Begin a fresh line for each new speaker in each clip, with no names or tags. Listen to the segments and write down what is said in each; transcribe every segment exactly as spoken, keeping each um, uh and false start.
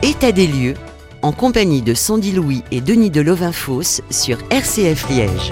État des lieux, en compagnie de Sandy Louis et Denis de Lovinfosse sur R C F Liège.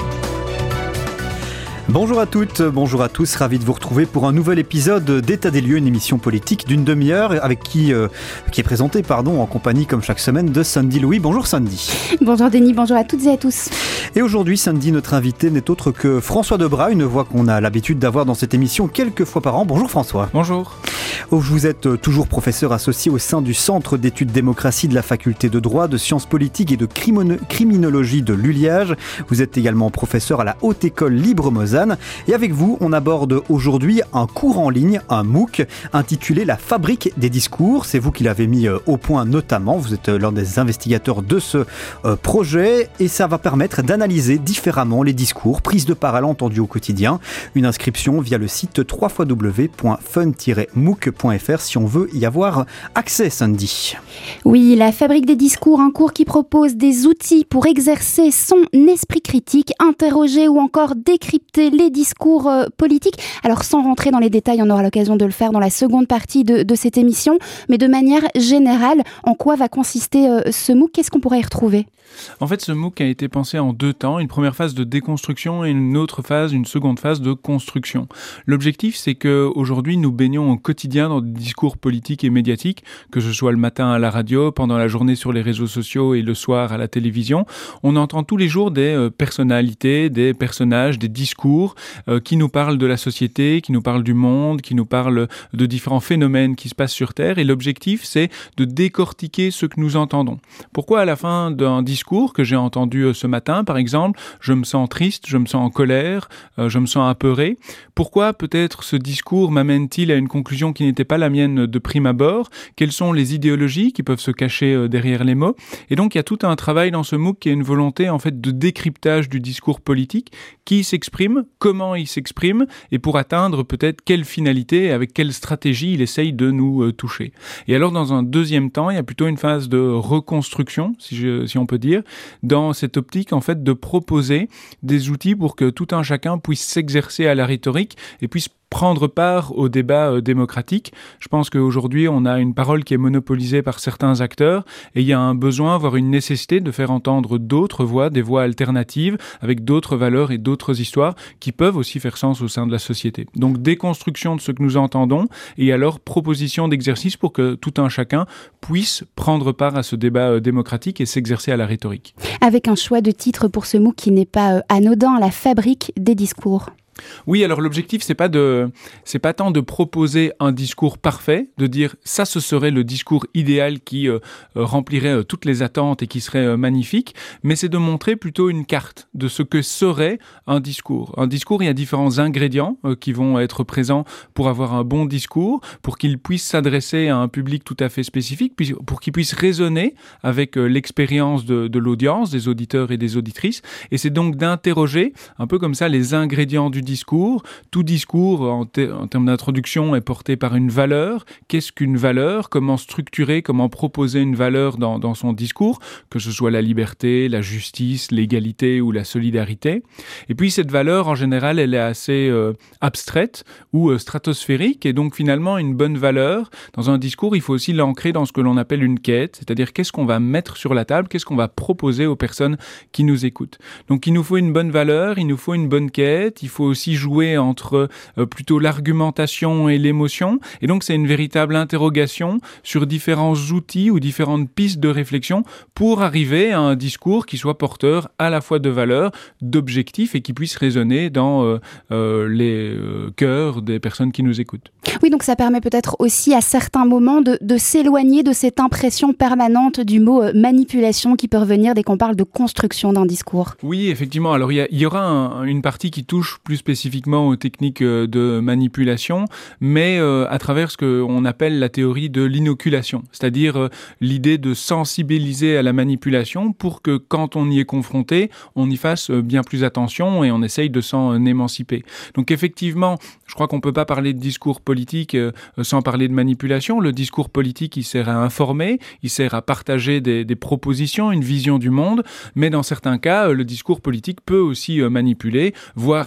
Bonjour à toutes, bonjour à tous, ravi de vous retrouver pour un nouvel épisode d'État des lieux, une émission politique d'une demi-heure avec qui, euh, qui est présentée pardon, en compagnie comme chaque semaine de Sandy Louis. Bonjour Sandy.
Bonjour Denis, bonjour à toutes et à tous.
Et aujourd'hui Sandy, notre invité n'est autre que François Debras, une voix qu'on a l'habitude d'avoir dans cette émission quelques fois par an. Bonjour François.
Bonjour.
Vous êtes toujours professeur associé au sein du Centre d'études démocratie de la Faculté de droit, de sciences politiques et de criminologie de l'U L I A G. Vous êtes également professeur à la Haute École Libre Mosane. Et avec vous, on aborde aujourd'hui un cours en ligne, un MOOC, intitulé La Fabrique des discours. C'est vous qui l'avez mis au point notamment. Vous êtes l'un des investigateurs de ce projet et ça va permettre d'analyser différemment les discours, prises de parole entendues au quotidien. Une inscription via le site w w w point fun tiret mooc point f r si on veut y avoir accès, Sandy.
Oui, La Fabrique des discours, un cours qui propose des outils pour exercer son esprit critique, interroger ou encore décrypter les discours euh, politiques. Alors sans rentrer dans les détails, on aura l'occasion de le faire dans la seconde partie de, de cette émission, mais de manière générale, en quoi va consister euh, ce MOOC? Qu'est-ce qu'on pourrait y retrouver?
En fait, ce MOOC a été pensé en deux temps, une première phase de déconstruction et une autre phase, une seconde phase de construction. L'objectif, c'est qu'aujourd'hui, nous baignons au quotidien dans des discours politiques et médiatiques, que ce soit le matin à la radio, pendant la journée sur les réseaux sociaux et le soir à la télévision. On entend tous les jours des euh, personnalités, des personnages, des discours euh, qui nous parlent de la société, qui nous parlent du monde, qui nous parlent de différents phénomènes qui se passent sur Terre. Et l'objectif, c'est de décortiquer ce que nous entendons. Pourquoi à la fin d'un discours que j'ai entendu ce matin, par exemple, je me sens triste, je me sens en colère, euh, je me sens apeuré. Pourquoi peut-être ce discours m'amène-t-il à une conclusion qui n'était pas la mienne de prime abord? Quelles sont les idéologies qui peuvent se cacher euh, derrière les mots? Et donc il y a tout un travail dans ce MOOC qui est une volonté en fait de décryptage du discours politique, qui s'exprime, comment il s'exprime, et pour atteindre peut-être quelle finalité, avec quelle stratégie il essaye de nous euh, toucher. Et alors dans un deuxième temps, il y a plutôt une phase de reconstruction, si, je, si on peut dire, dans cette optique en fait de proposer des outils pour que tout un chacun puisse s'exercer à la rhétorique et puisse prendre part au débat euh, démocratique. Je pense qu'aujourd'hui, on a une parole qui est monopolisée par certains acteurs et il y a un besoin, voire une nécessité de faire entendre d'autres voix, des voix alternatives avec d'autres valeurs et d'autres histoires qui peuvent aussi faire sens au sein de la société. Donc, déconstruction de ce que nous entendons et alors proposition d'exercice pour que tout un chacun puisse prendre part à ce débat euh, démocratique et s'exercer à la rhétorique.
Avec un choix de titre pour ce MOOC qui n'est pas euh, anodin, La Fabrique des discours.
Oui, alors l'objectif, c'est pas de, c'est pas tant de proposer un discours parfait, de dire ça, ce serait le discours idéal qui euh, remplirait euh, toutes les attentes et qui serait euh, magnifique, mais c'est de montrer plutôt une carte de ce que serait un discours. Un discours, il y a différents ingrédients euh, qui vont être présents pour avoir un bon discours, pour qu'il puisse s'adresser à un public tout à fait spécifique, puis pour qu'il puisse résonner avec euh, l'expérience de, de l'audience, des auditeurs et des auditrices, et c'est donc d'interroger un peu comme ça les ingrédients du discours. Tout discours, en, te- en termes d'introduction, est porté par une valeur. Qu'est-ce qu'une valeur? Comment structurer, comment proposer une valeur dans, dans son discours, que ce soit la liberté, la justice, l'égalité ou la solidarité. Et puis cette valeur, en général, elle est assez euh, abstraite ou euh, stratosphérique, et donc finalement une bonne valeur. Dans un discours, il faut aussi l'ancrer dans ce que l'on appelle une quête, c'est-à-dire qu'est-ce qu'on va mettre sur la table, qu'est-ce qu'on va proposer aux personnes qui nous écoutent. Donc il nous faut une bonne valeur, il nous faut une bonne quête, il faut aussi jouer entre euh, plutôt l'argumentation et l'émotion. Et donc, c'est une véritable interrogation sur différents outils ou différentes pistes de réflexion pour arriver à un discours qui soit porteur à la fois de valeurs, d'objectifs et qui puisse résonner dans euh, euh, les euh, cœurs des personnes qui nous écoutent.
Oui, donc ça permet peut-être aussi à certains moments de, de s'éloigner de cette impression permanente du mot euh, manipulation qui peut revenir dès qu'on parle de construction d'un discours.
Oui, effectivement. Alors, il y, y aura un, une partie qui touche plus spécifiquement aux techniques de manipulation, mais euh, à travers ce qu'on appelle la théorie de l'inoculation, c'est-à-dire euh, l'idée de sensibiliser à la manipulation pour que quand on y est confronté, on y fasse bien plus attention et on essaye de s'en émanciper. Donc effectivement, je crois qu'on ne peut pas parler de discours politique euh, sans parler de manipulation. Le discours politique, il sert à informer, il sert à partager des, des propositions, une vision du monde, mais dans certains cas, le discours politique peut aussi euh, manipuler, voire in fine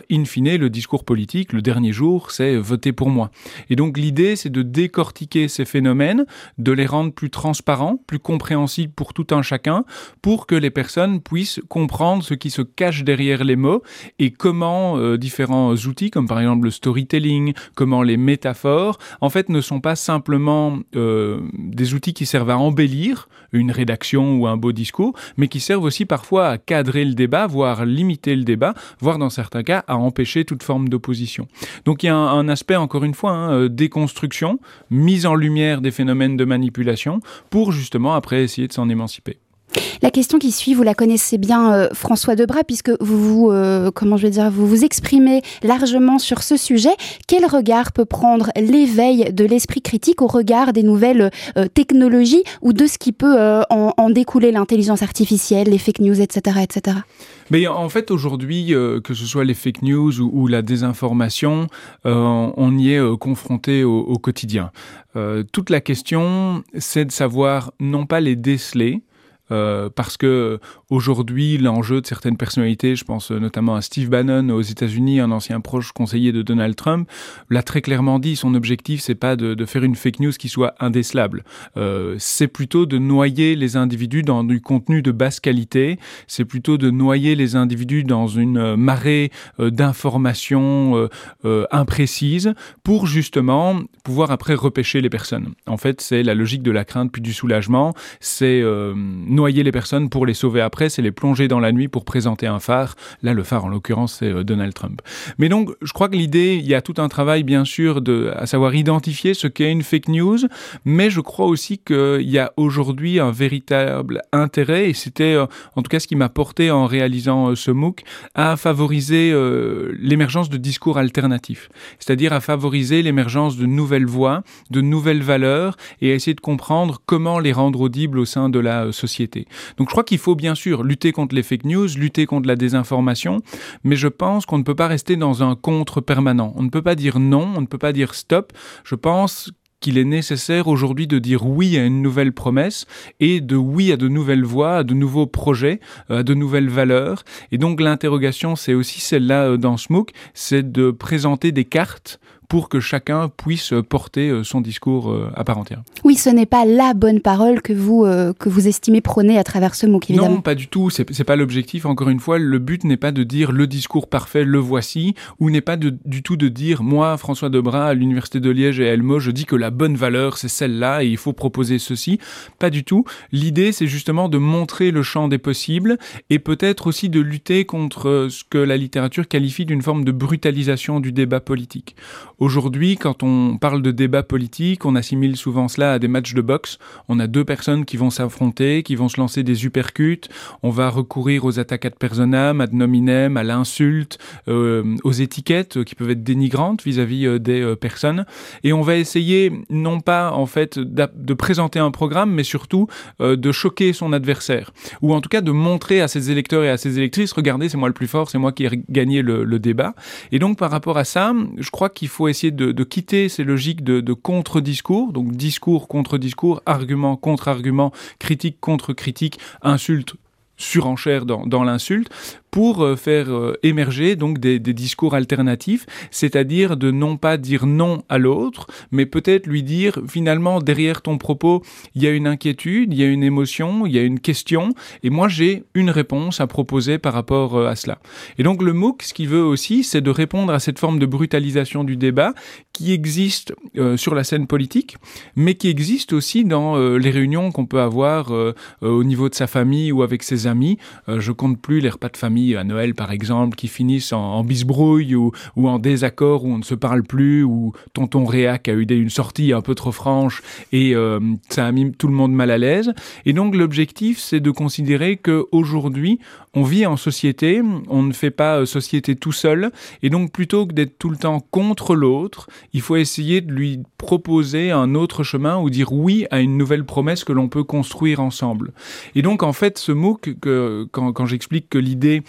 fine, le discours politique, le dernier jour, c'est voter pour moi. Et donc l'idée, c'est de décortiquer ces phénomènes, de les rendre plus transparents, plus compréhensibles pour tout un chacun, pour que les personnes puissent comprendre ce qui se cache derrière les mots et comment euh, différents outils, comme par exemple le storytelling, comment les métaphores, en fait, ne sont pas simplement euh, des outils qui servent à embellir une rédaction ou un beau discours, mais qui servent aussi parfois à cadrer le débat, voire limiter le débat, voire dans certains cas à empêcher toute forme d'opposition. Donc il y a un, un aspect, encore une fois, hein, déconstruction, mise en lumière des phénomènes de manipulation, pour justement après essayer de s'en émanciper.
La question qui suit, vous la connaissez bien, euh, François Debras, puisque vous vous, euh, comment je vais dire, vous vous exprimez largement sur ce sujet. Quel regard peut prendre l'éveil de l'esprit critique au regard des nouvelles euh, technologies ou de ce qui peut euh, en, en découler, l'intelligence artificielle, les fake news, et cetera, et cetera.
Mais en fait, aujourd'hui, euh, que ce soit les fake news ou, ou la désinformation, euh, on y est euh, confronté au, au quotidien. Euh, toute la question, c'est de savoir non pas les déceler, Euh, parce que aujourd'hui, l'enjeu de certaines personnalités, je pense notamment à Steve Bannon aux États-Unis, un ancien proche conseiller de Donald Trump, l'a très clairement dit. Son objectif, c'est pas de, de faire une fake news qui soit indécelable. Euh, c'est plutôt de noyer les individus dans du contenu de basse qualité. C'est plutôt de noyer les individus dans une marée euh, d'informations euh, euh, imprécises pour justement pouvoir après repêcher les personnes. En fait, c'est la logique de la crainte puis du soulagement. C'est euh, noyer les personnes pour les sauver après, c'est les plonger dans la nuit pour présenter un phare. Là, le phare, en l'occurrence, c'est euh, Donald Trump. Mais donc, je crois que l'idée, il y a tout un travail, bien sûr, de, à savoir identifier ce qu'est une fake news, mais je crois aussi qu'il y a aujourd'hui un véritable intérêt, et c'était euh, en tout cas ce qui m'a porté en réalisant euh, ce MOOC, à favoriser euh, l'émergence de discours alternatifs, c'est-à-dire à favoriser l'émergence de nouvelles voix, de nouvelles valeurs, et à essayer de comprendre comment les rendre audibles au sein de la euh, société. Donc je crois qu'il faut bien sûr lutter contre les fake news, lutter contre la désinformation, mais je pense qu'on ne peut pas rester dans un contre permanent. On ne peut pas dire non, on ne peut pas dire stop. Je pense qu'il est nécessaire aujourd'hui de dire oui à une nouvelle promesse et de oui à de nouvelles voies, à de nouveaux projets, à de nouvelles valeurs. Et donc l'interrogation, c'est aussi celle-là dans ce MOOC, c'est de présenter des cartes pour que chacun puisse porter son discours à part entière.
Oui, ce n'est pas la bonne parole que vous, euh, que vous estimez prôner à travers ce MOOC, évidemment.
Non, pas du tout. C'est, c'est pas l'objectif. Encore une fois, le but n'est pas de dire le discours parfait, le voici, ou n'est pas de, du tout de dire moi, François Debras, à l'Université de Liège et à Elmo, je dis que la bonne valeur, c'est celle-là et il faut proposer ceci. Pas du tout. L'idée, c'est justement de montrer le champ des possibles et peut-être aussi de lutter contre ce que la littérature qualifie d'une forme de brutalisation du débat politique. Aujourd'hui, quand on parle de débat politique, on assimile souvent cela à des matchs de boxe. On a deux personnes qui vont s'affronter, qui vont se lancer des uppercuts. On va recourir aux attaques ad personam, ad nominem, à l'insulte, euh, aux étiquettes qui peuvent être dénigrantes vis-à-vis euh, des euh, personnes. Et on va essayer, non pas en fait de présenter un programme, mais surtout euh, de choquer son adversaire. Ou en tout cas de montrer à ses électeurs et à ses électrices, regardez, c'est moi le plus fort, c'est moi qui ai gagné le, le débat. Et donc par rapport à ça, je crois qu'il faut essayer de, de quitter ces logiques de, de contre-discours, donc discours contre discours, argument contre argument, critique contre critique, insulte, surenchère dans, dans l'insulte, pour faire émerger donc des, des discours alternatifs, c'est-à-dire de non pas dire non à l'autre, mais peut-être lui dire finalement derrière ton propos, il y a une inquiétude, il y a une émotion, il y a une question, et moi j'ai une réponse à proposer par rapport à cela. Et donc le MOOC, ce qu'il veut aussi, c'est de répondre à cette forme de brutalisation du débat qui existe euh, sur la scène politique, mais qui existe aussi dans euh, les réunions qu'on peut avoir euh, euh, au niveau de sa famille ou avec ses amis. Euh, je compte plus les repas de famille à Noël, par exemple, qui finissent en, en bisbrouille ou, ou en désaccord, où on ne se parle plus, où tonton Réac a eu une sortie un peu trop franche et euh, ça a mis tout le monde mal à l'aise. Et donc, l'objectif, c'est de considérer qu'aujourd'hui, on vit en société, on ne fait pas société tout seul, et donc, plutôt que d'être tout le temps contre l'autre, il faut essayer de lui proposer un autre chemin ou dire oui à une nouvelle promesse que l'on peut construire ensemble. Et donc, en fait, ce MOOC, que, quand, quand j'explique que l'idée,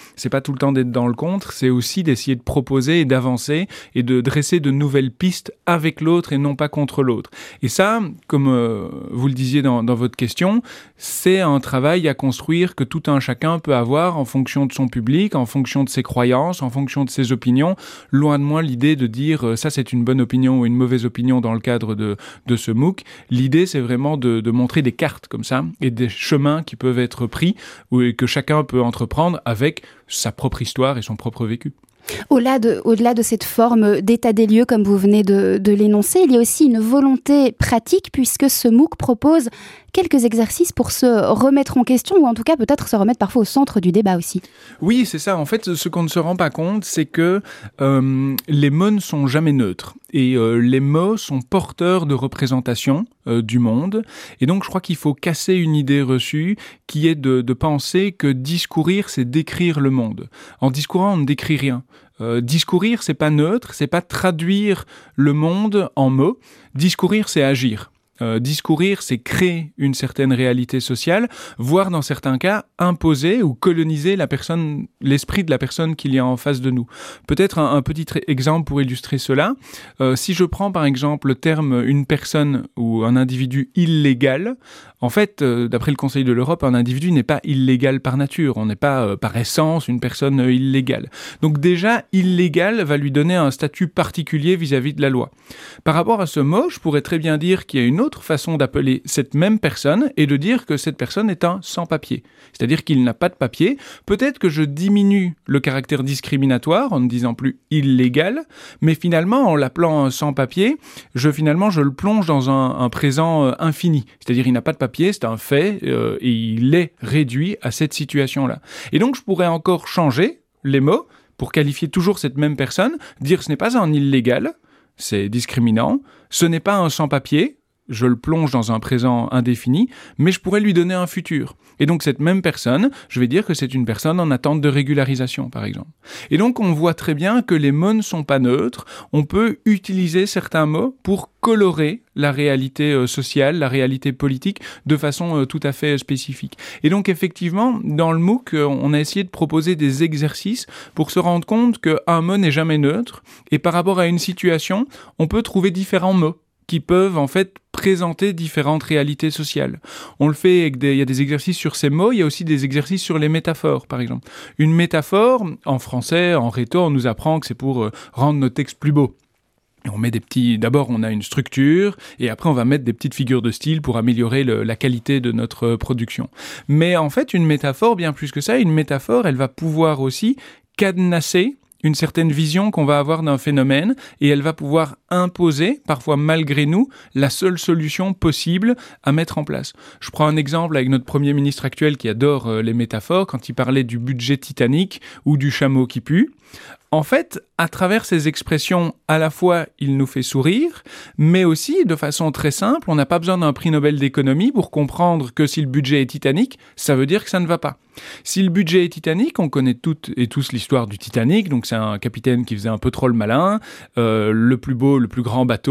c'est pas tout le temps d'être dans le contre, c'est aussi d'essayer de proposer et d'avancer et de dresser de nouvelles pistes avec l'autre et non pas contre l'autre. Et ça, comme euh, vous le disiez dans, dans votre question, c'est un travail à construire que tout un chacun peut avoir en fonction de son public, en fonction de ses croyances, en fonction de ses opinions. Loin de moi l'idée de dire euh, ça c'est une bonne opinion ou une mauvaise opinion dans le cadre de, de ce MOOC. L'idée c'est vraiment de, de montrer des cartes comme ça et des chemins qui peuvent être pris ou que chacun peut entreprendre avec sa propre histoire et son propre vécu.
Au-delà de, au-delà de cette forme d'état des lieux, comme vous venez de, de l'énoncer, il y a aussi une volonté pratique, puisque ce MOOC propose quelques exercices pour se remettre en question, ou en tout cas peut-être se remettre parfois au centre du débat aussi.
Oui, c'est ça. En fait, ce qu'on ne se rend pas compte, c'est que euh, les mots ne sont jamais neutres. Et euh, les mots sont porteurs de représentation euh, du monde. Et donc, je crois qu'il faut casser une idée reçue qui est de, de penser que discourir, c'est décrire le monde. En discourant, on ne décrit rien. Euh, discourir, c'est pas neutre, c'est pas traduire le monde en mots. Discourir, c'est agir. Euh, discourir, c'est créer une certaine réalité sociale, voire dans certains cas imposer ou coloniser la personne, l'esprit de la personne qu'il y a en face de nous. Peut-être un, un petit exemple pour illustrer cela. Euh, si je prends par exemple le terme une personne ou un individu illégal, en fait, euh, d'après le Conseil de l'Europe, un individu n'est pas illégal par nature. On n'est pas euh, par essence une personne euh, illégale. Donc déjà, illégal va lui donner un statut particulier vis-à-vis de la loi. Par rapport à ce mot, je pourrais très bien dire qu'il y a une autre façon d'appeler cette même personne et de dire que cette personne est un sans-papier. C'est-à-dire qu'il n'a pas de papier. Peut-être que je diminue le caractère discriminatoire en ne disant plus illégal, mais finalement, en l'appelant un sans-papier, je, finalement, je le plonge dans un, un présent euh, infini. C'est-à-dire il n'a pas de papier, c'est un fait, euh, et il est réduit à cette situation-là. Et donc, je pourrais encore changer les mots pour qualifier toujours cette même personne, dire ce n'est pas un illégal, c'est discriminant, ce n'est pas un sans-papier, je le plonge dans un présent indéfini, mais je pourrais lui donner un futur. Et donc cette même personne, je vais dire que c'est une personne en attente de régularisation, par exemple. Et donc on voit très bien que les mots ne sont pas neutres, on peut utiliser certains mots pour colorer la réalité euh, sociale, la réalité politique, de façon euh, tout à fait spécifique. Et donc effectivement, dans le MOOC, euh, on a essayé de proposer des exercices pour se rendre compte qu'un mot n'est jamais neutre, et par rapport à une situation, on peut trouver différents mots qui peuvent en fait présenter différentes réalités sociales. On le fait avec des, il y a des exercices sur ces mots, il y a aussi des exercices sur les métaphores, par exemple. Une métaphore, en français, en rhéto, on nous apprend que c'est pour euh, rendre nos textes plus beaux. On met des petits, d'abord on a une structure et après on va mettre des petites figures de style pour améliorer le, la qualité de notre production. Mais en fait, une métaphore, bien plus que ça, une métaphore, elle va pouvoir aussi cadenasser une certaine vision qu'on va avoir d'un phénomène et elle va pouvoir imposer, parfois malgré nous, la seule solution possible à mettre en place. Je prends un exemple avec notre Premier ministre actuel qui adore euh, les métaphores, quand il parlait du budget Titanic ou du chameau qui pue. En fait, à travers ces expressions, à la fois, il nous fait sourire, mais aussi, de façon très simple, on n'a pas besoin d'un prix Nobel d'économie pour comprendre que si le budget est Titanic, ça veut dire que ça ne va pas. Si le budget est Titanic, on connaît toutes et tous l'histoire du Titanic, donc c'est un capitaine qui faisait un peu trop le malin, euh, le plus beau, le plus grand bateau